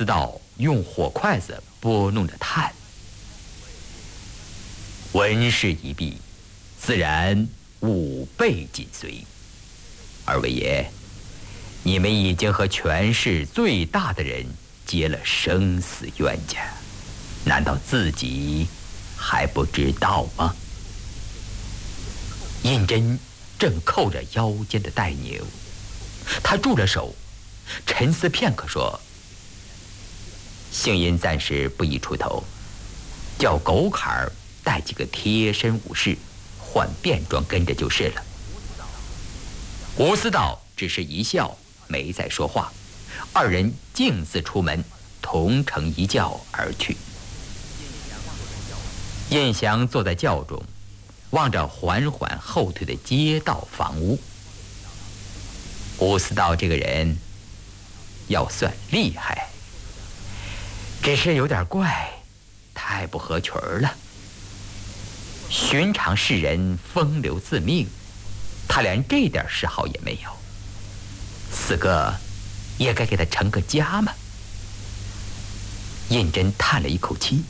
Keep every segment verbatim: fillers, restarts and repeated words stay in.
思道用火筷子拨弄着炭。文事一毕，自然武备紧随。二位爷，你们已经和权势最大的人结了生死冤家，难道自己还不知道吗？胤禛正扣着腰间的带牛，他住了手，沉思片刻说：幸因暂时不宜出头，叫狗坎儿带几个贴身武士换便装跟着就是了。吴思道只是一笑，没再说话。二人径自出门，同乘一轿而去。胤祥坐在轿中，望着缓缓后退的街道房屋。吴思道这个人要算厉害，只是有点怪，太不合群了。寻常世人风流自命，他连这点嗜好也没有。四哥也该给他成个家嘛。胤禛叹了一口气：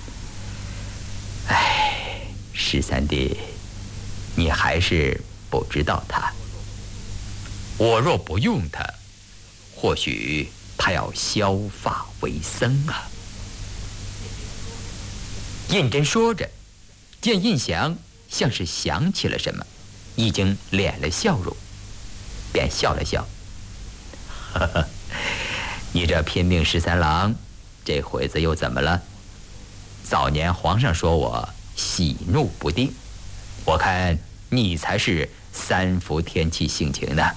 哎，十三弟，你还是不知道他。我若不用他，或许他要削发为僧啊。胤禛说着，见胤祥像是想起了什么，已经敛了笑容，便笑了笑：呵呵，你这拼命十三郎，这会子又怎么了？早年皇上说我喜怒不定，我看你才是三伏天气性情呢。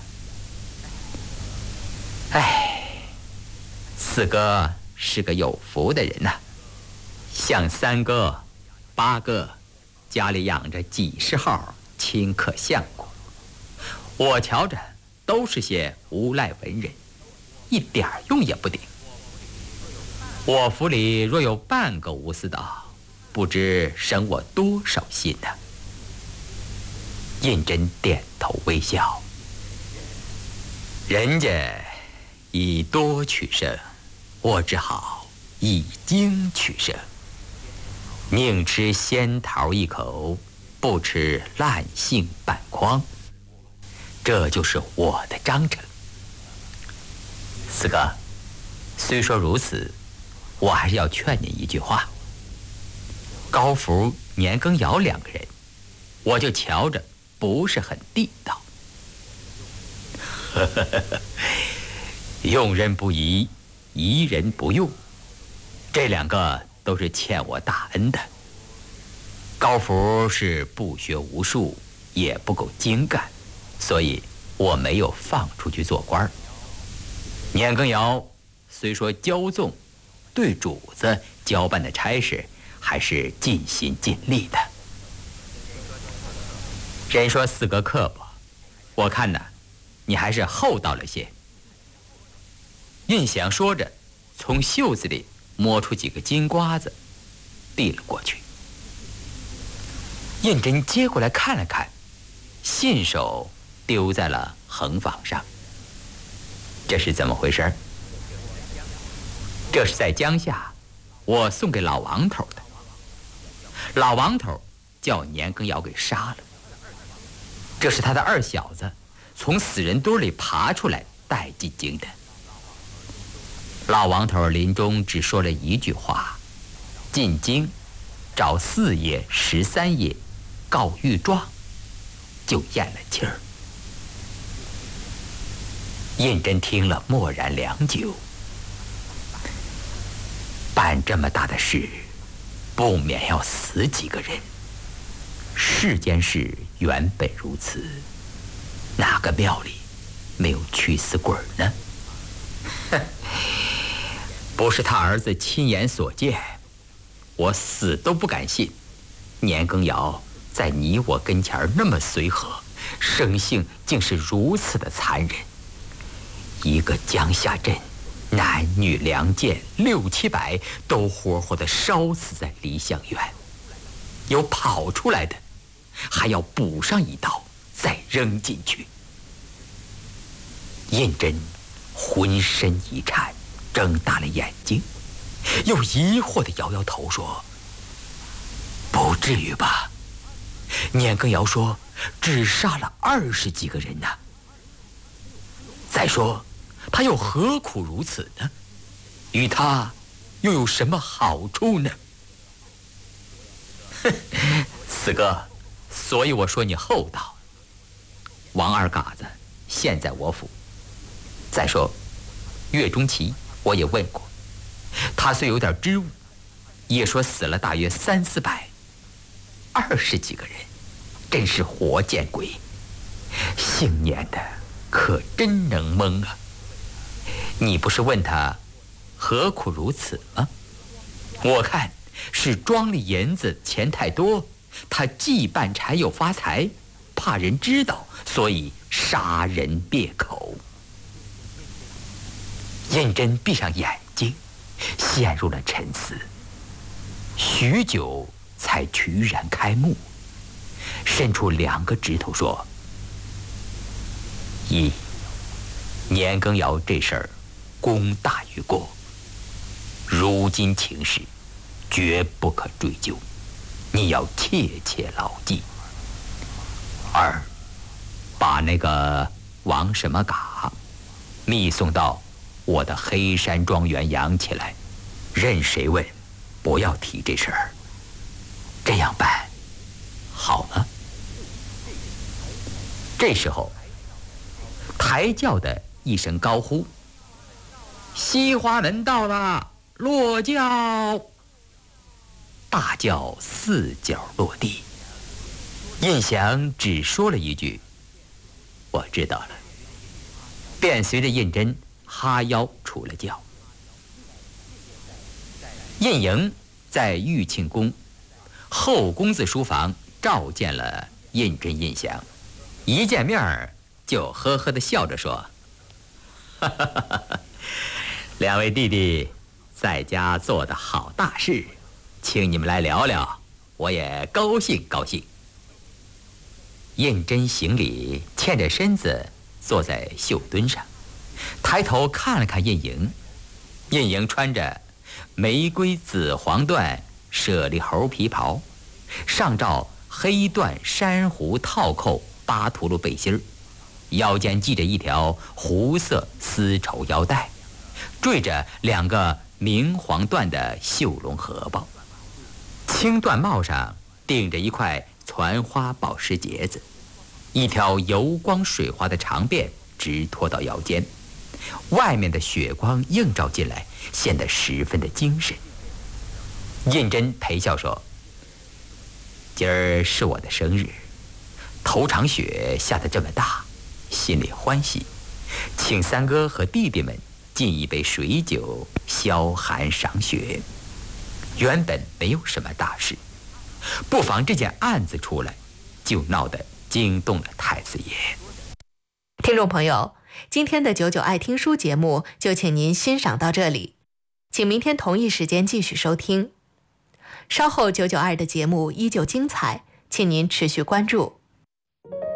哎，四哥是个有福的人呐、啊，像三哥、八哥，家里养着几十号亲客相公，我瞧着都是些无赖文人，一点用也不顶。我府里若有半个吴思道，不知省我多少心呢、啊。胤禛点头微笑，人家以多取胜，我只好以精取胜，宁吃仙桃一口，不吃烂杏半筐，这就是我的章程。四哥，虽说如此，我还是要劝你一句话。高福、年羹尧两个人，我就瞧着不是很地道。用人不疑，疑人不用，这两个都是欠我大恩的。高福是不学无术，也不够精干，所以我没有放出去做官。年羹尧虽说骄纵，对主子交办的差事还是尽心尽力的。人说四哥刻薄，我看呢，你还是厚道了些。胤祥说着，从袖子里摸出几个金瓜子，递了过去。胤禛接过来看了看，信手丢在了横坊上。这是怎么回事？这是在江夏，我送给老王头的。老王头叫年羹尧给杀了，这是他的二小子从死人堆里爬出来带进京的。老王头临终只说了一句话：进京找四爷、十三爷告御状，就咽了气儿。胤禛听了默然良久，办这么大的事，不免要死几个人。世间事原本如此，哪个庙里没有驱死鬼呢？不是他儿子亲眼所见，我死都不敢信。年羹尧在你我跟前那么随和，生性竟是如此的残忍。一个江夏镇，男女良贱六七百都活活的烧死在梨香园，有跑出来的，还要补上一刀再扔进去。胤禛浑身一颤， 睁大了眼睛，又疑惑地摇摇头说：“不至于吧？年羹尧说只杀了二十几个人呢。再说，他又何苦如此呢？与他又有什么好处呢？”四哥，所以我说你厚道。王二嘎子现在我府。再说，岳钟琪我也问过，他虽有点知误，也说死了大约三四百，二十几个人，真是活见鬼！姓年的可真能蒙啊！你不是问他何苦如此吗？我看是庄里银子钱太多，他既办差又发财，怕人知道，所以杀人灭口。胤禛闭上眼睛，陷入了沉思，许久才决然开目，伸出两个指头说：“一，年羹尧这事儿功大于过，如今情势绝不可追究，你要切切牢记。二，把那个王什么嘎密送到我的黑山庄园养起来，任谁问，不要提这事儿。这样办好吗？”这时候，抬轿的一声高呼：“西华门到了，落轿！”大轿四脚落地。胤祥只说了一句：“我知道了”，便随着胤禛哈腰出了轿。胤营在玉庆宫后公子书房召见了胤禛、胤祥，一见面就呵呵地笑着说：“哈哈哈哈，两位弟弟在家做的好大事，请你们来聊聊，我也高兴高兴。”胤禛行礼，欠着身子坐在绣墩上，抬头看了看胤营。胤营穿着玫瑰紫黄缎舍利猴皮袍，上罩黑缎珊瑚套扣巴图鲁背心儿，腰间系着一条湖色丝绸腰带，缀着两个明黄缎的绣龙荷包，青缎帽上顶着一块攒花宝石结子，一条油光水滑的长辫直拖到腰间，外面的血光映照进来，显得十分的精神。胤禛陪笑说：“今儿是我的生日，头场雪下得这么大，心里欢喜，请三哥和弟弟们敬一杯水酒，消寒赏雪。原本没有什么大事，不妨这件案子出来，就闹得惊动了太子爷。” 听众朋友，今天的九九爱听书节目就请您欣赏到这里，请明天同一时间继续收听。稍后九九二的节目依旧精彩，请您持续关注。